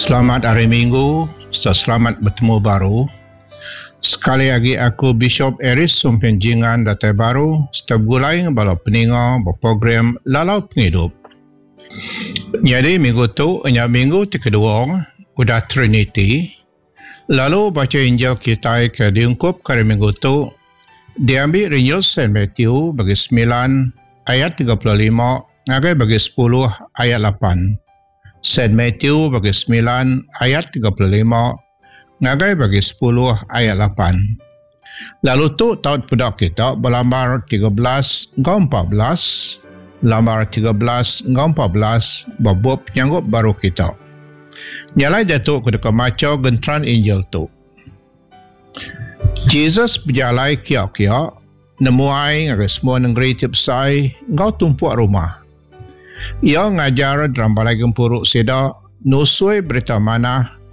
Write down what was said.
Selamat hari Minggu, selamat bertemu baru. Sekali lagi aku Bishop Eris Sumpenjingan Datai Baru, setiap gulai balau peninga berprogram Lalau Penghidup. Jadi minggu tu, minggu kedua, udah Trinity. Lalu baca Injil kita ke diungkup kali minggu tu, diambil Injil St. Matthew bagi 9 ayat 35, ngagai bagi 10 ayat 8. St. Matthew bagi 9 ayat 35, ngagai bagi 10 ayat 8. Lalu tu tahun pudak kita berlambar 13 ngau 14, lambar 13 ngau 14, babub nyanggup baru kita. Nyalai jatuh ke dekat maca gentran Injil tu. Jesus berjalai kia-kia, nemuai ngagai semua negeri tipsai, ngau tumpuak rumah. Ia ngajar dalam balai gempuruk seda, nusui berita mana